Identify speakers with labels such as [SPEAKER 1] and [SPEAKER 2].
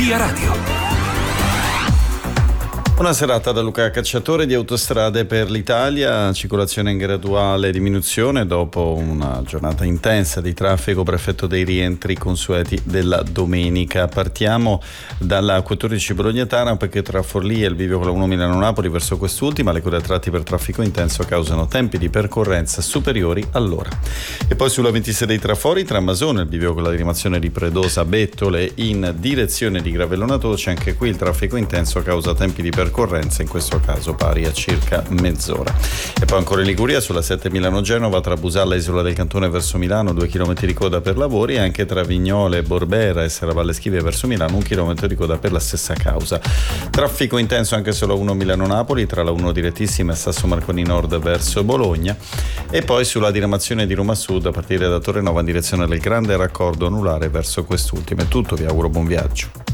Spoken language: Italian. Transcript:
[SPEAKER 1] Via Radio.
[SPEAKER 2] Una serata da Luca Cacciatore di Autostrade per l'Italia, circolazione in graduale diminuzione dopo una giornata intensa di traffico per effetto dei rientri consueti della domenica. Partiamo dalla 14 Bologna-Taranto, perché tra Forlì e il bivio con la 1 Milano-Napoli verso quest'ultima le code a tratti per traffico intenso causano tempi di percorrenza superiori all'ora. E poi sulla 26 dei Trafori tra Masone e il bivio con la diramazione di Predosa-Bettole in direzione di Gravellona Toce, anche qui il traffico intenso causa tempi di percorrenza, in questo caso pari a circa mezz'ora. E poi ancora in Liguria sulla 7 Milano-Genova tra Busalla e Isola del Cantone verso Milano 2 km di coda per lavori, e anche tra Vignole, Borbera e Serravalle Schivie verso Milano 1 chilometro di coda per la stessa causa. Traffico intenso anche sulla 1 Milano-Napoli tra la 1 direttissima e Sasso Marconi Nord verso Bologna, e poi sulla diramazione di Roma Sud a partire da Torrenova in direzione del grande raccordo anulare verso quest'ultima. È tutto, vi auguro buon viaggio.